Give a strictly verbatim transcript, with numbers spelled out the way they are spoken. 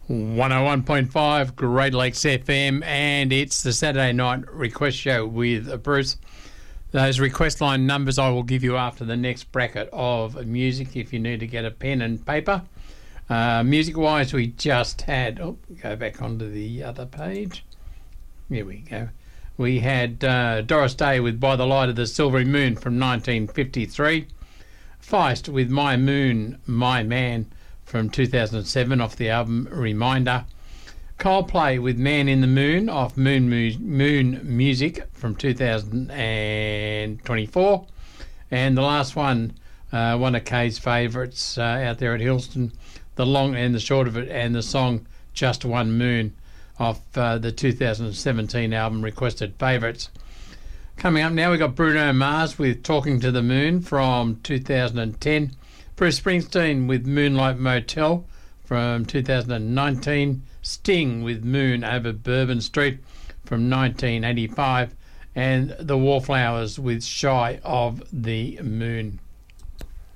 one oh one point five Great Lakes F M, and it's the Saturday night request show with Bruce. Those request line numbers I will give you after the next bracket of music if you need to get a pen and paper. Uh, music-wise, we just had... Oh, go back onto the other page. Here we go. We had uh, Doris Day with By the Light of the Silvery Moon from nineteen fifty-three. Feist with My Moon, My Man from two thousand seven off the album Reminder. Coldplay with Man in the Moon off Moon Mu- Moon Music from two thousand twenty-four. And the last one, uh, one of Kay's favourites uh, out there at Hillston, the long and the short of it, and the song Just One Moon off uh, the two thousand seventeen album Requested Favourites. Coming up now, we've got Bruno Mars with Talking to the Moon from two thousand ten. Bruce Springsteen with Moonlight Motel from two thousand nineteen. Sting with Moon Over Bourbon Street from nineteen eighty-five. And the Wallflowers with Shy of the Moon.